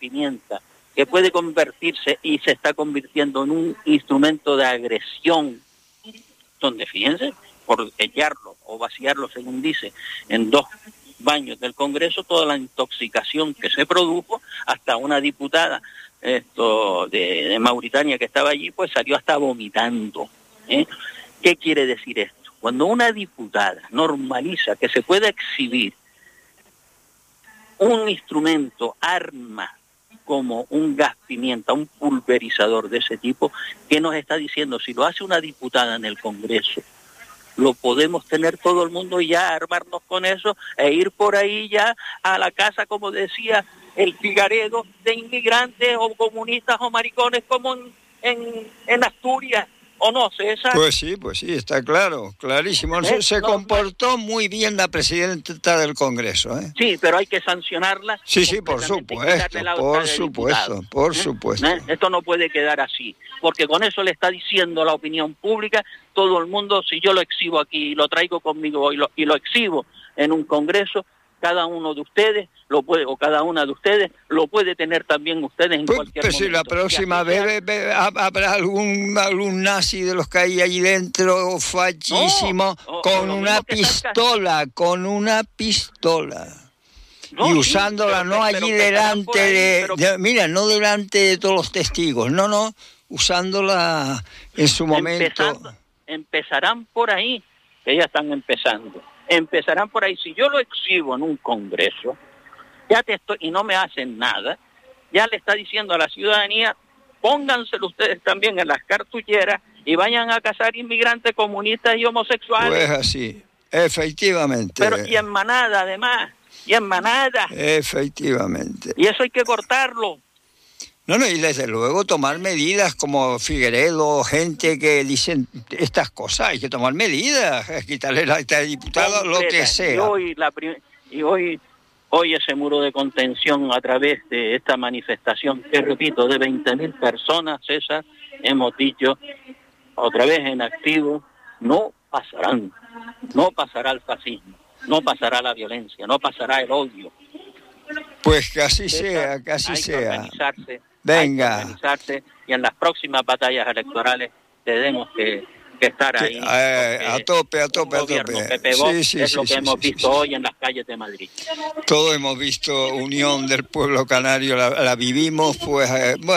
vestimenta, que puede convertirse y se está convirtiendo en un instrumento de agresión, donde, fíjense, por echarlo o vaciarlo, según dice, en 2 baños del Congreso, toda la intoxicación que se produjo, hasta una diputada de Mauritania que estaba allí, pues salió hasta vomitando. ¿Qué quiere decir esto? Cuando una diputada normaliza que se puede exhibir un instrumento, arma, como un gas pimienta, un pulverizador de ese tipo, ¿qué nos está diciendo? Si lo hace una diputada en el Congreso, lo podemos tener todo el mundo y ya armarnos con eso e ir por ahí ya a la casa, como decía el Figaredo, de inmigrantes o comunistas o maricones como en Asturias, ¿o no, César? Pues sí, está claro, clarísimo. Se comportó muy bien la presidenta del Congreso, ¿eh? Sí, pero hay que sancionarla. Sí, por supuesto. Esto no puede quedar así, porque con eso le está diciendo a la opinión pública, todo el mundo, si yo lo exhibo aquí, lo traigo conmigo y lo exhibo en un Congreso, cada uno de ustedes lo puede, o cada una de ustedes lo puede tener también ustedes en cualquier momento. Si la próxima vez habrá algún nazi de los que hay allí dentro, fachísimo, con una pistola. Y usándola no allí delante no delante de todos los testigos, no, usándola en su momento. Empezarán por ahí, que ya están empezando. Empezarán por ahí. Si yo lo exhibo en un Congreso, y no me hacen nada, ya le está diciendo a la ciudadanía, pónganselo ustedes también en las cartucheras y vayan a cazar inmigrantes comunistas y homosexuales. Pues así, efectivamente. Pero y en manada, además, Efectivamente. Y eso hay que cortarlo. No, y desde luego tomar medidas como Figueredo, gente que dicen estas cosas, hay que tomar medidas, quitarle a este diputado lo que sea. Y hoy ese muro de contención a través de esta manifestación, que repito, de 20.000 personas, César, hemos dicho, otra vez en activo, no pasará el fascismo, no pasará la violencia, no pasará el odio. Pues que así sea, que así sea. Venga. Hay que organizarse y en las próximas batallas electorales tenemos que estar ahí. A tope. Pepe Vox es lo que hemos visto hoy en las calles de Madrid. Todos hemos visto Unión del Pueblo Canario, la vivimos, pues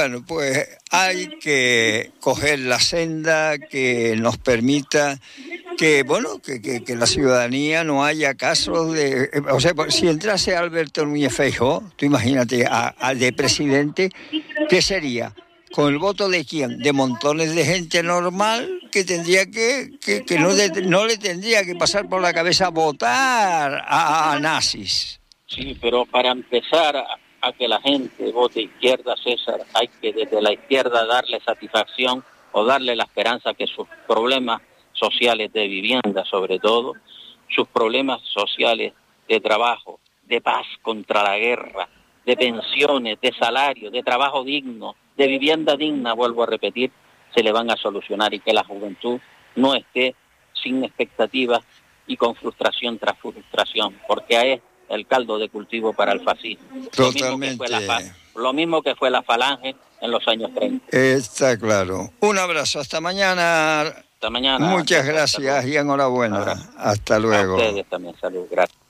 hay que coger la senda que nos permita que la ciudadanía no haya casos de... O sea, si entrase Alberto Núñez Feijóo, tú imagínate, de presidente, ¿qué sería? ¿Con el voto de quién? De montones de gente normal que tendría que no le tendría que pasar por la cabeza votar a nazis. Sí, pero para empezar a que la gente vote izquierda, César, hay que desde la izquierda darle satisfacción o darle la esperanza que sus problemas sociales de vivienda, sobre todo, sus problemas sociales de trabajo, de paz contra la guerra, de pensiones, de salario, de trabajo digno, de vivienda digna, vuelvo a repetir, se le van a solucionar y que la juventud no esté sin expectativas y con frustración tras frustración, porque es el caldo de cultivo para el fascismo. Totalmente. Lo mismo que fue la Falange en los años 30. Está claro. Un abrazo, hasta mañana. Hasta mañana. Muchas gracias y enhorabuena. Hasta luego. A ustedes también, salud, gracias.